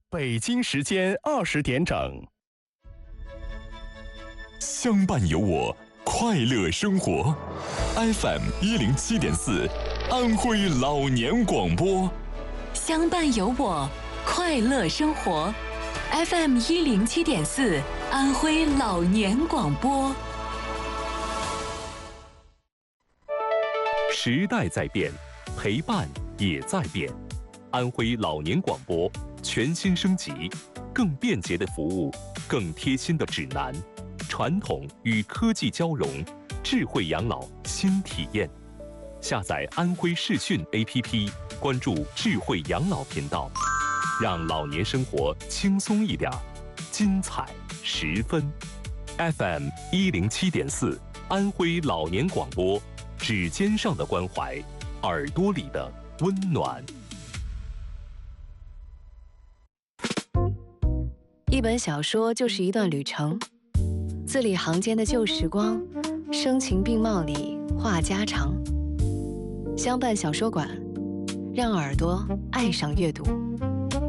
北京时间20点整。 相伴有我，快乐生活。FM 107.4，安徽老年广播。 相伴有我，快乐生活。FM 107.4，安徽老年广播。 时代在变，陪伴也在变。安徽老年广播全新升级，更便捷的服务，更贴心的指南，传统与科技交融，智慧养老新体验。下载安徽视讯 APP， 关注智慧养老频道，让老年生活轻松一点，精彩十分。FM 107.4，安徽老年广播，指尖上的关怀，耳朵里的温暖。 一本小说就是一段旅程，字里行间的旧时光，声情并茂里话家常。相伴小说馆，让耳朵爱上阅读。